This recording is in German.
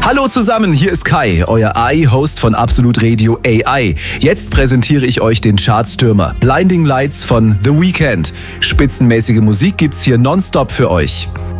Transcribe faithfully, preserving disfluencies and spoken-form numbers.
Hallo zusammen, hier ist Kai, euer A I-Host von Absolut Radio A I. Jetzt präsentiere ich euch den Chartstürmer Blinding Lights von The Weeknd. Spitzenmäßige Musik gibt's hier nonstop für euch.